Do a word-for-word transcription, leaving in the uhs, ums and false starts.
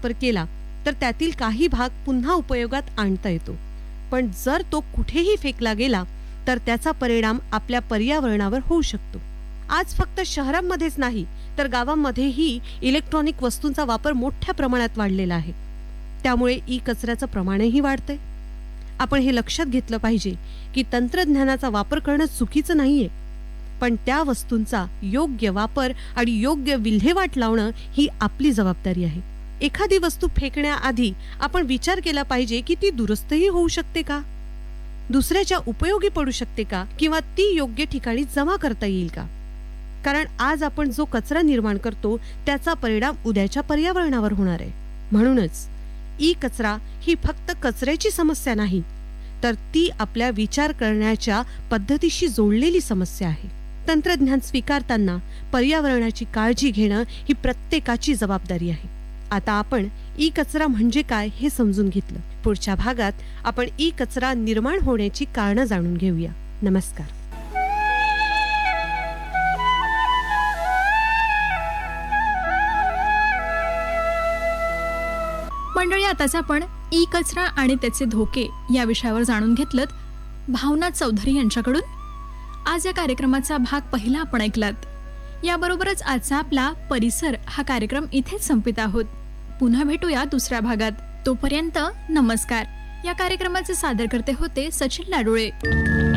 वापर केला तर त्यातील काही भाग पुन्हा उपयोगात आणता येतो, पण जर तो कुठेही फेकला गेला तर त्याचा परिणाम आपल्या पर्यावरणावर होऊ शकतो. आज फक्त शहरांमध्येच नाही तर गावांमध्येही इलेक्ट्रॉनिक वस्तूंचा वापर मोठ्या प्रमाणात वाढलेला आहे. त्यामुळे ई कचऱ्याचं प्रमाणही वाढतंय. आपण हे लक्षात घेतलं पाहिजे की तंत्रज्ञानाचा वापर करणं चुकीचं नाहीये, पण त्या वस्तूंचा योग्य वापर आणि योग्य विल्हेवाट लावणं ही आपली जबाबदारी आहे. एखादी वस्तू फेकण्याआधी आपण विचार केला पाहिजे की ती दुरुस्तही होऊ शकते का, दुसऱ्याच्या उपयोगी पडू शकते का, किंवा ती योग्य ठिकाणी जमा करता येईल का. कारण आज आपण जो कचरा निर्माण करतो त्याचा परिणाम उद्याच्या पर्यावरणावर होणार आहे. म्हणूनच ई कचरा ही फक्त कचऱ्याची समस्या नाही, तर ती आपल्या विचार करण्याच्या पद्धतीशी जोडलेली समस्या आहे. तंत्रज्ञान स्वीकारताना पर्यावरणाची काळजी घेणं ही प्रत्येकाची जबाबदारी आहे. आता आपण ई कचरा म्हणजे काय हे समजून घेतलं. पुढच्या भागात आपण ई कचरा निर्माण होण्याची कारणं जाणून घेऊया. नमस्कार. मंडळी, आताच आपण ई कचरा आणि त्याचे धोके या विषयावर जाणून घेतलं भावना चौधरी यांच्याकडून. आज या कार्यक्रमाचा भाग पहिला आपण ऐकलात. याबरोबरच आजचा आपला परिसर हा कार्यक्रम इथेच संपित आहोत. पुन्हा भेटूया दुसऱ्या भागात. तोपर्यंत नमस्कार. या कार्यक्रमाचे सादरकर्ते होते सचिन लाडोळे.